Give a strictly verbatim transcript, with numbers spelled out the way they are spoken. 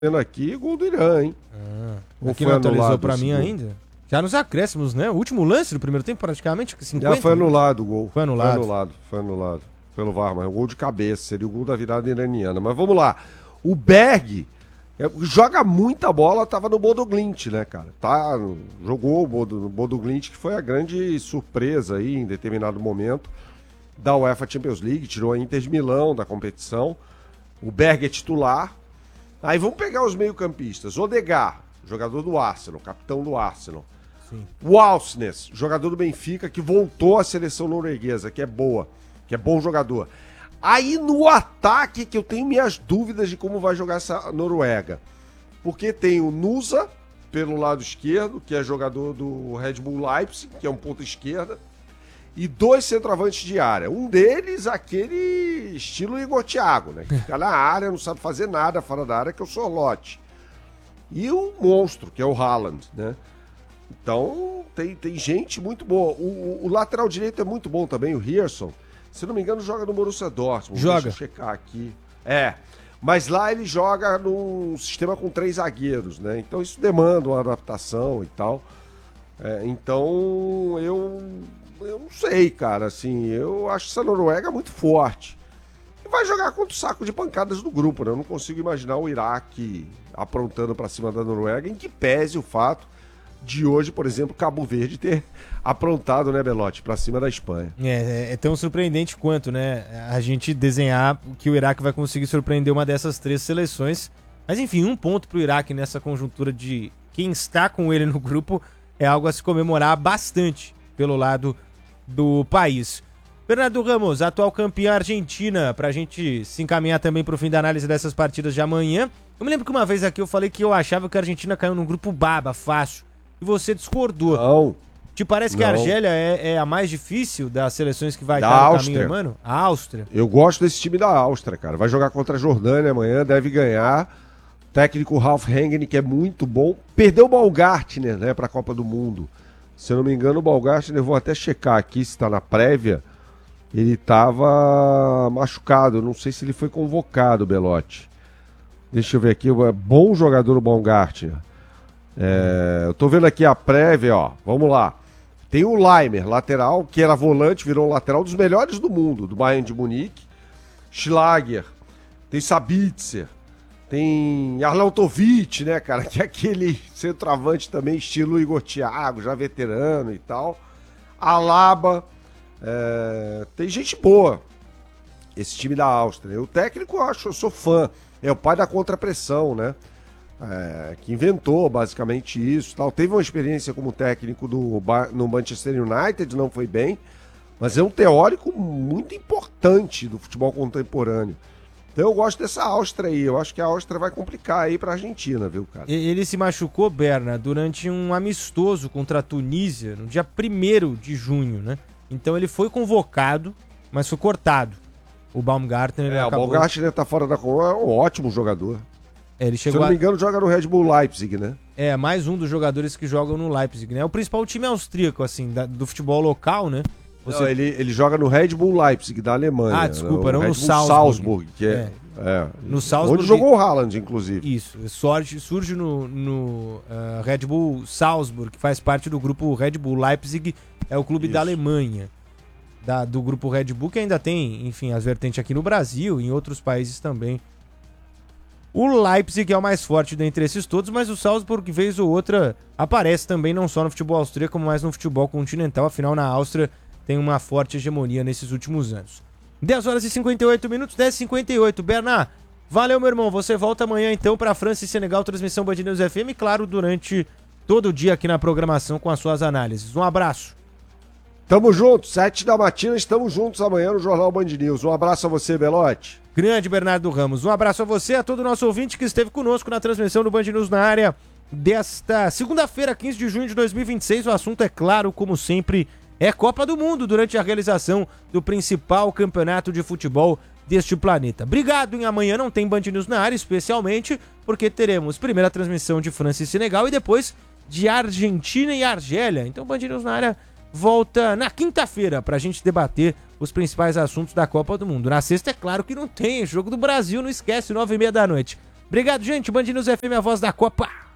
vendo aqui, gol do Irã, hein? Ah, aqui não atualizou pra mim ainda. Já nos acréscimos, né? O último lance do primeiro tempo, praticamente, cinquenta. Já foi anulado o gol. Foi anulado. Foi anulado, foi anulado. Pelo V A R, mas o gol de cabeça, seria o gol da virada iraniana. Mas vamos lá. O Berg joga muita bola, tava no Bodo Glimt, né, cara? Tá, jogou o Bodo, Bodo Glimt, que foi a grande surpresa aí, em determinado momento, da UEFA Champions League, tirou a Inter de Milão da competição. O Berg é titular. Aí vamos pegar os meio-campistas. Odegaard, jogador do Arsenal, capitão do Arsenal. Sim. O Alsnes, jogador do Benfica, que voltou à seleção norueguesa, que é boa, que é bom jogador. Aí no ataque que eu tenho minhas dúvidas de como vai jogar essa Noruega. Porque tem o Nusa, pelo lado esquerdo, que é jogador do Red Bull Leipzig, que é um ponta esquerda, e dois centroavantes de área. Um deles, aquele estilo Igor Thiago, né? Que fica na área, não sabe fazer nada fora da área, que é o Sorloth. E o monstro, que é o Haaland, né? Então, tem, tem gente muito boa. O, o, o lateral direito é muito bom também, o Rierson. Se não me engano, joga no Borussia Dortmund. Joga. Deixa eu checar aqui. É, mas lá ele joga num sistema com três zagueiros, né? Então isso demanda uma adaptação e tal. É, então, eu, eu não sei, cara. Assim, eu acho essa Noruega muito forte. E vai jogar contra o saco de pancadas do grupo, né? Eu não consigo imaginar o Iraque aprontando pra cima da Noruega, em que pese o fato de hoje, por exemplo, Cabo Verde ter aprontado, né, Belotti, pra cima da Espanha. É, é, é tão surpreendente quanto, né, a gente desenhar que o Iraque vai conseguir surpreender uma dessas três seleções. Mas enfim, um ponto pro Iraque nessa conjuntura de quem está com ele no grupo é algo a se comemorar bastante pelo lado do país. Bernardo Ramos, atual campeã argentina, pra gente se encaminhar também pro fim da análise dessas partidas de amanhã. Eu me lembro que uma vez aqui eu falei que eu achava que a Argentina caiu num grupo baba, fácil. E você discordou. Não. Te parece que Não. a Argélia é, é a mais difícil das seleções que vai Da estar no Áustria. caminho humano? A Áustria. Eu gosto desse time da Áustria, cara. Vai jogar contra a Jordânia amanhã, deve ganhar. Técnico Ralf Rangnick, que é muito bom. Perdeu o Baumgartner, né, pra Copa do Mundo. Se eu não me engano, o Baumgartner, eu vou até checar aqui se tá na prévia. Ele tava machucado. Eu não sei se ele foi convocado, Belotti. Deixa eu ver aqui. É bom jogador o Baumgartner. É, eu tô vendo aqui a prévia, ó. Vamos lá. Tem o Leimer, lateral, que era volante, virou um lateral dos melhores do mundo, do Bayern de Munique. Schlager. Tem Sabitzer. Tem Arnautovic, né, cara? Que é aquele centroavante também, estilo Igor Thiago, já veterano e tal. Alaba. É, tem gente boa. Esse time da Áustria. O técnico, eu acho, eu sou fã. É o pai da contrapressão, né? É, que inventou basicamente isso. Tal. Teve uma experiência como técnico do, no Manchester United, não foi bem, mas é um teórico muito importante do futebol contemporâneo. Então eu gosto dessa Áustria aí. Eu acho que a Áustria vai complicar aí pra Argentina, viu, cara? Ele se machucou, Berna, durante um amistoso contra a Tunísia, no dia primeiro de junho, né? Então ele foi convocado, mas foi cortado. O Baumgartner... É, acabou... o Baumgartner tá fora da... É um ótimo jogador. É, ele chegou Se eu não me a... engano, joga no Red Bull Leipzig, né? É, mais um dos jogadores que jogam no Leipzig, né? É o principal time austríaco, assim, da, do futebol local, né? Você... Não, ele, ele joga no Red Bull Leipzig, da Alemanha. Ah, desculpa, no não Red no Bull Salzburg. Salzburg, que é... é. é. No Salzburg... Onde jogou o Haaland, inclusive. Isso, surge, surge no, no uh, Red Bull Salzburg, que faz parte do grupo Red Bull Leipzig, é o clube Isso. da Alemanha. Da, do grupo Red Bull, que ainda tem, enfim, as vertentes aqui no Brasil e em outros países também. O Leipzig é o mais forte dentre esses todos, mas o Salzburg, vez ou outra, aparece também não só no futebol austríaco, mas no futebol continental. Afinal, na Áustria tem uma forte hegemonia nesses últimos anos. dez horas e cinquenta e oito minutos, dez e cinquenta e oito. Bernard, valeu, meu irmão. Você volta amanhã, então, para França e Senegal, transmissão Band News F M, claro, durante todo o dia aqui na programação com as suas análises. Um abraço. Tamo junto, sete da matina, estamos juntos amanhã no Jornal Band News. Um abraço a você, Belotti. Grande Bernardo Ramos. Um abraço a você, a todo o nosso ouvinte que esteve conosco na transmissão do Band News na área desta segunda-feira, quinze de junho de dois mil e vinte e seis. O assunto, é claro, como sempre, é Copa do Mundo durante a realização do principal campeonato de futebol deste planeta. Obrigado, em amanhã não tem Band News na área, especialmente porque teremos primeira transmissão de França e Senegal e depois de Argentina e Argélia. Então, Band News na área volta na quinta-feira pra gente debater os principais assuntos da Copa do Mundo. Na sexta, é claro que não tem jogo do Brasil, não esquece, nove e meia da noite. Obrigado, gente. Band News F M, a voz da Copa.